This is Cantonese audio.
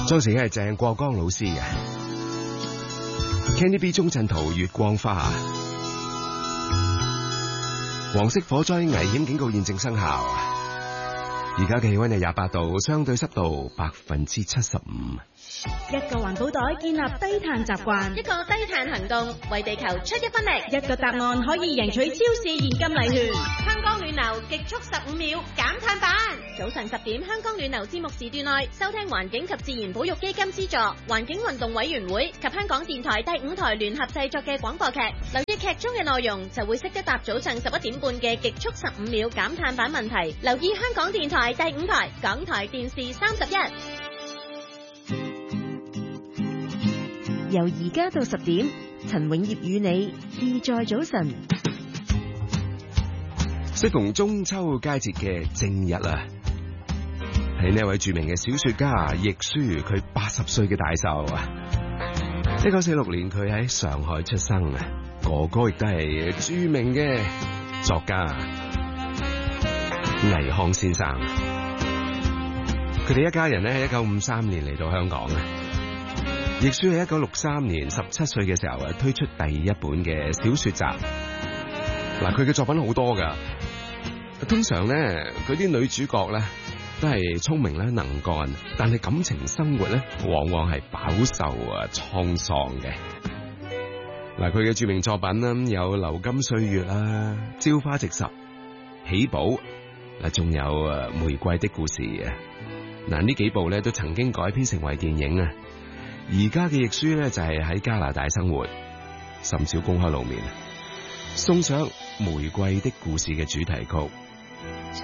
作詞嘅係鄭國江老師嘅 Candy B 鐘鎮濤月光花。黃色火災危險警告現正生效。而家嘅氣溫係28度，相對濕度75%。 一個環保袋建立低碳習慣， 一個低碳行動為地球出一分力。 一個答案可以贏取超市現金禮券。 香港暖流極速15秒減碳版，早晨10點香港暖流節目時段內收聽環境及自然保育基金資助、環境運動委員會及香港電台第5台聯合製作嘅廣播劇，留意劇中嘅內容就會識得答早上11點半嘅極速15秒減碳版問題。留意香港電台第5台、港台電視31。 由而家到10點，陳永業與你自在早晨。 適逢中秋佳節嘅正日啊，係呢位著名嘅小說家亦舒佢80歲嘅大壽啊。1946年佢喺上海出生啊，哥哥亦都係著名嘅作家倪匡先生。佢哋一家人咧喺1953年嚟到香港啊。亦舒喺1963年17歲嘅時候推出第一本嘅小說集。嗱，佢嘅作品好多噶，通常咧佢啲女主角咧都係聰明咧能幹，但係感情生活咧往往係飽受滄桑嘅。嗱，佢嘅著名作品啦有《流金歲月》啦，《朝花夕拾》、《喜寶》，嗱仲有《玫瑰的故事》啊。嗱，呢幾部咧都曾經改編成為電影啊。而家嘅亦舒咧就係喺加拿大生活，甚少公開露面。送上《玫瑰的故事》嘅主題曲。